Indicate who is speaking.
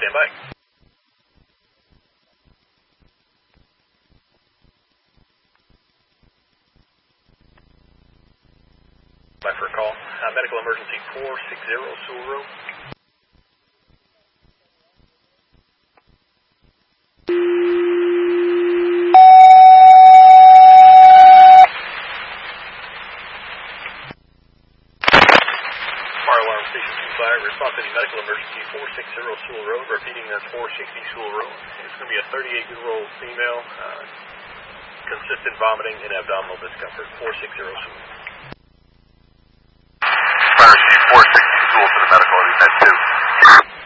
Speaker 1: stand by. Back for a call. Medical emergency 460 Sewell Road. Fire alarm station 25, response to the medical emergency 460 Sewell Road, repeating that's 460 Sewell Road. It's going to be a 38-year-old female, consistent vomiting and abdominal discomfort, 460 Sewell.